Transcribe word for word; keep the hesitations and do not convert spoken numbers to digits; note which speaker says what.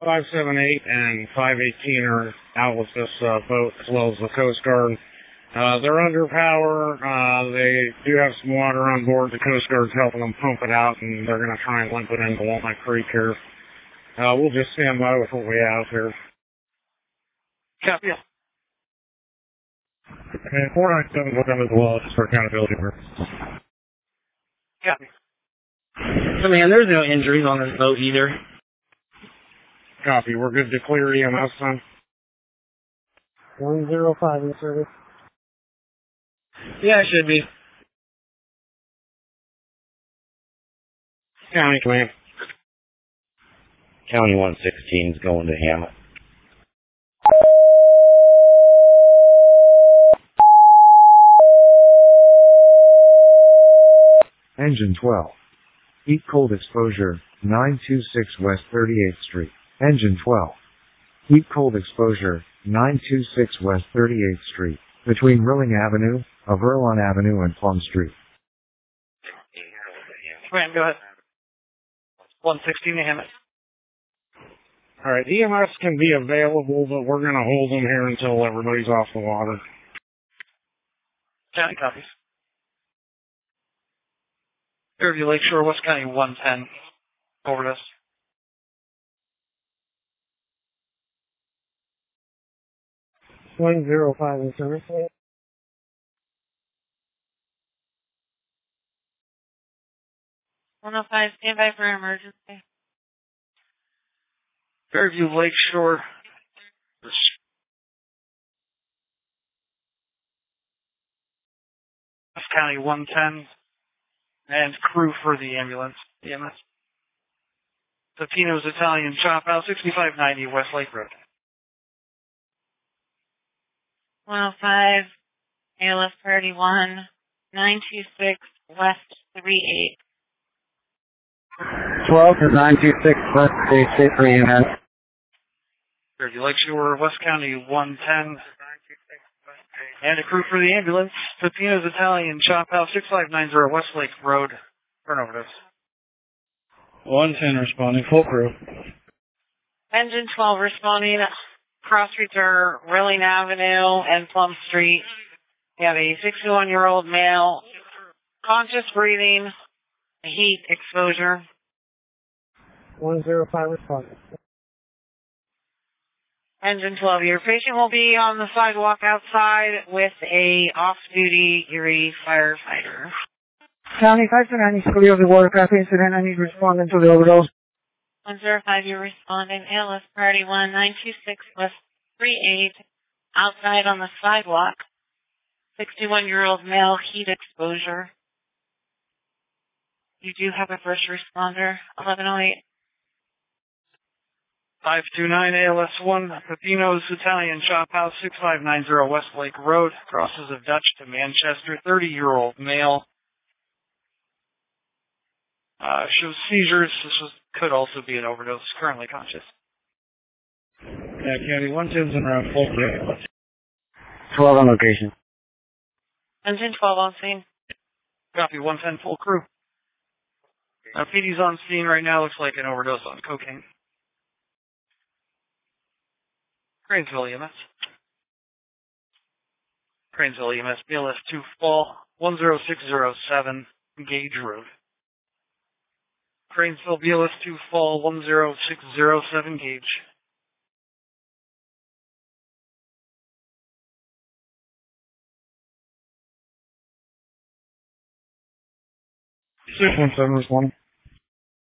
Speaker 1: five seven eight and five eighteen are out with this uh, boat, as well as the Coast Guard. Uh, they're under power. Uh, they do have some water on board. The Coast Guard's helping them pump it out, and they're going to try and limp it into Walnut Creek here. Uh, we'll just stand by with what we have here.
Speaker 2: Copy.
Speaker 1: And four nine seven will come as well, just for accountability purposes.
Speaker 2: Copy. So, man, there's no injuries on this boat either.
Speaker 1: Copy. We're good to clear E M S then.
Speaker 3: one zero five in service.
Speaker 2: Yeah, it should be.
Speaker 1: County command.
Speaker 4: County one sixteen is going to Hammett.
Speaker 5: Engine twelve. Heat cold exposure, nine two six West thirty-eighth Street. Engine twelve. Heat cold exposure, nine two six West thirty-eighth Street. Between Rilling Avenue, Averlon Avenue and Plum Street.
Speaker 2: Command, go ahead. one sixteen to Hammett.
Speaker 1: Alright, E M S can be available, but we're going to hold them here until everybody's off the water.
Speaker 2: County copies. Fairview Lakeshore, West County one ten. Overdose.
Speaker 3: one zero five in service.
Speaker 6: one oh five, stand by for emergency.
Speaker 2: Fairview Lakeshore. West County one ten. And crew for the ambulance. E M S. Totino's Italian Chop House, sixty-five ninety West Lake Road.
Speaker 6: one oh five, A L F Priority one, nine two six West three eight.
Speaker 3: twelve to nine two six West three eight for E M S.
Speaker 2: Fairview Lakeshore, West County one ten. And a crew for the ambulance. Totino's Italian Chop House, six five nine zero West Lake Road. For an overdose.
Speaker 1: one ten responding, full crew.
Speaker 6: Engine twelve responding. Cross streets are Rilling Avenue and Plum Street. We have a sixty-one-year-old male, conscious breathing, heat exposure.
Speaker 3: one zero five responding.
Speaker 6: Engine twelve, your patient will be on the sidewalk outside with a off-duty Erie firefighter.
Speaker 3: County five two nine is clear of the watercraft incident. I need responding to the overdose.
Speaker 6: one zero five, you're responding. A L S Priority one, nine two six West three eight, outside on the sidewalk. sixty-one-year-old male, heat exposure. You do have a first responder, eleven oh eight.
Speaker 2: five two nine A L S one, Pepino's Italian Chop House, six five nine zero West Lake Road, crosses of Dutch to Manchester, thirty-year-old male. Uh, shows seizures. This was, could also be an overdose. Currently conscious.
Speaker 1: Yeah, County one ten's en route, full crew.
Speaker 3: twelve on location.
Speaker 6: Engine twelve on scene.
Speaker 2: Copy, one ten full crew. Uh, P D's on scene right now. Looks like an overdose on cocaine. Cranesville E M S. Cranesville E M S, B L S two Fall, one zero six zero seven, Gage Road. Cranesville, B L S two Fall, one zero six zero seven, Gage.
Speaker 1: six one seven responding.